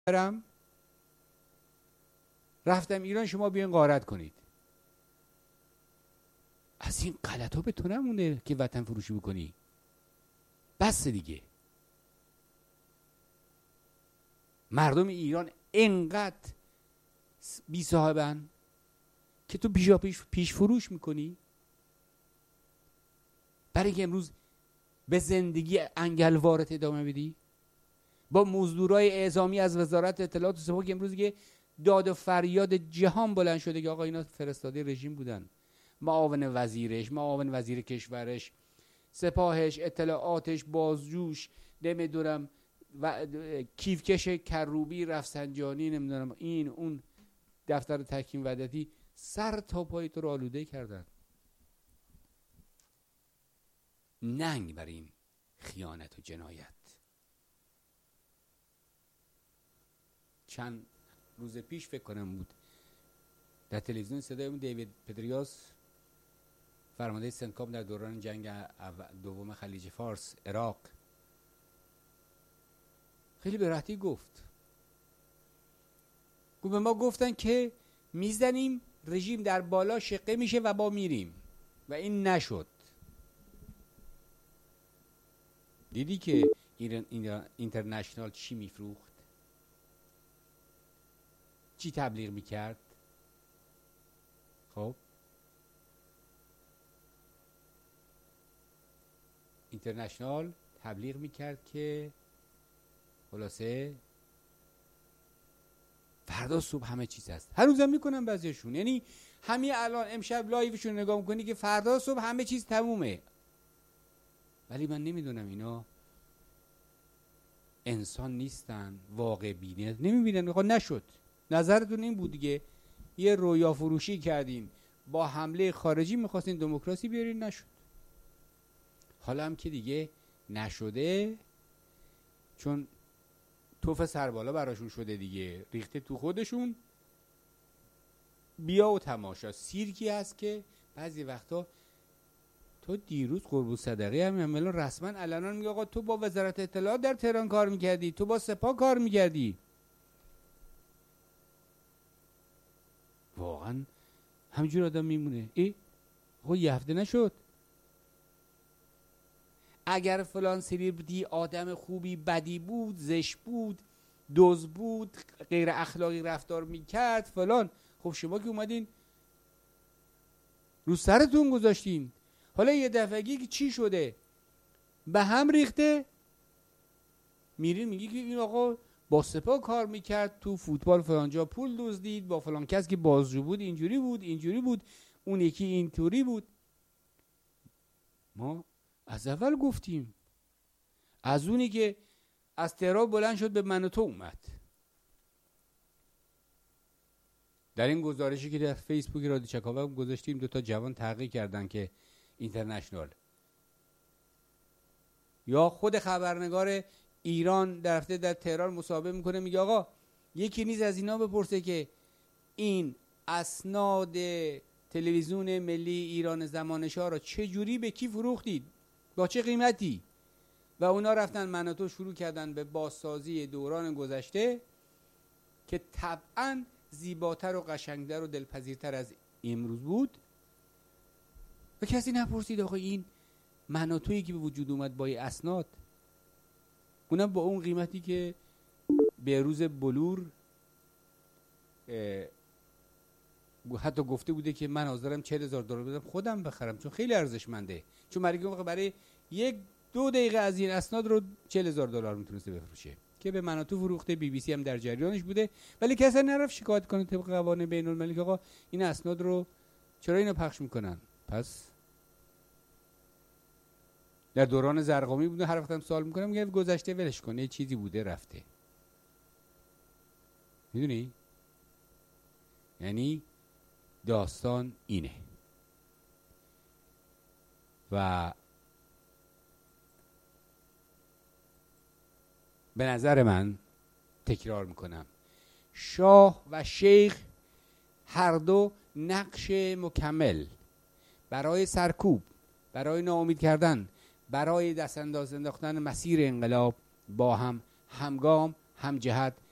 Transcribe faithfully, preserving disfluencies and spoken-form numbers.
برم رفتم ایران، شما بیاین غارت کنید. از این غلط ها به تو نمونه که وطن فروشی بکنی. بس دیگه. مردم ایران انقدر بی صاحبن که تو پیشا پیش پیش فروش میکنی برای اینکه امروز به زندگی انگلوارت ادامه بدی. با مزدورای اعزامی از وزارت اطلاعات و سپاه که امروز که داد و فریاد جهان بلند شده که آقا اینا فرستاده رژیم بودن، معاون وزیرش، معاون وزیر کشورش، سپاهش، اطلاعاتش، بازجوش، نمیدونم و کیفکش کروبی، رفسنجانی، نمیدونم این اون دفتر تحکیم وحدتی، سر تا پای تو رو آلوده کردن. ننگ بر این خیانت و جنایت. چند روز پیش فکر کنم بود در تلویزیون صدای اون دیوید پدریاس، فرمانده سنتکام در دوران جنگ دوم خلیج فارس عراق، خیلی به راحتی گفت گفت به ما گفتن که میزنیم رژیم در بالا شقه میشه و با میریم و این نشد. دیدی که ایران اینترنشنال چی میفروخت، چی تبلیغ میکرد؟ خب اینترنشنال تبلیغ میکرد که خلاصه فردا صبح همه چیز هست. هنوزم میکنن بعضیشون، یعنی همین الان امشب لایوشون نگاه میکنی که فردا صبح همه چیز تمومه. ولی من نمیدونم اینا انسان نیستن، واقع بینه نمیبینن. آقا نشد، نظرتون این بود دیگه، یه رویا فروشی کردین، با حمله خارجی میخواستین دموکراسی بیارین، نشد. حالا هم که دیگه نشده، چون توف سربالا براشون شده دیگه، ریخته تو خودشون. بیا و تماشا. سیرکی هست که بعضی وقتا تو دیروز قربون صدقه هم عملا رسما علنا میگه آقا تو با وزارت اطلاعات در تهران کار میکردی، تو با سپاه کار میکردی. واقعا همینجور آدم میمونه. ای آقا یه هفته نشد. اگر فلان سلیبریتی آدم خوبی بدی بود، زشت بود، دزد بود، غیر اخلاقی رفتار میکرد فلان، خب شما که اومدین رو سرتون گذاشتین. حالا یه دفعگی که چی شده به هم ریخته، میرین میگی که این آقا با سپاه کار میکرد، تو فوتبال فلانجا پول دزدید، با فلان کس که بازجو بود اینجوری بود اینجوری بود، اون یکی اینطوری بود. ما از اول گفتیم، از اونی که از تهران بلند شد به من و تو اومد. در این گزارشی که در فیسبوک رادیو چکاوه گذاشتیم، دو تا جوان تحقیق کردن که اینترنشنال یا خود خبرنگار ایران در هفته در تهران مصاحبه میکنه، میگه آقا یکی نیز از اینا بپرسه که این اسناد تلویزیون ملی ایران زمان شاه را چه جوری به کی فروختید، با چه قیمتی؟ و اونا رفتن من و تو شروع کردن به بازسازی دوران گذشته که طبعاً زیباتر و قشنگتر و دلپذیرتر از امروز بود. و کسی نپرسید آقا این من و تویی که به وجود اومد با اسناد، اونم با اون قیمتی که به روز بلور حتی گفته بوده که من حاضرم چهل هزار دلار بدم خودم بخرم چون خیلی ارزشمنده، چون مرگی برای یک دو دقیقه از این اسناد رو چهل هزار دلار میتونسته بفروشه که به من و تو فروخته. بی بی سی هم در جریانش بوده، ولی کسی نرفت شکایت کنه طبق قوانین بین المللی که آقا این اسناد رو چرا اینو پخش میکنن. پس در دوران زرقامی بوده، هر وقتم سوال میکنم میگه گذشته ولش کن، یه چیزی بوده رفته. میدونی؟ یعنی داستان اینه. و به نظر من، تکرار میکنم، شاه و شیخ هر دو نقش مکمل برای سرکوب، برای ناامید کردن، برای دست انداز انداختن مسیر انقلاب با هم همگام، هم جهت